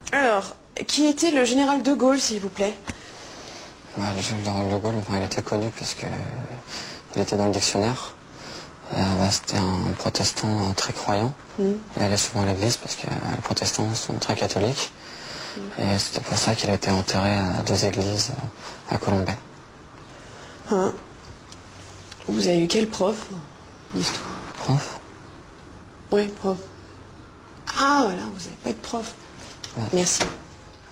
Alors, qui était le général de Gaulle, s'il vous plaît? Le général de Gaulle, il était connu parce que il était dans le dictionnaire. C'était un protestant très croyant. Il allait souvent à l'église parce que les protestants sont très catholiques. Et c'était pour ça qu'il a été enterré à 2 églises à Colombey. Hein? Vous avez eu quel prof d'histoire? Prof? Oui, prof. Ah, voilà, vous n'avez pas de prof. Ouais. Merci.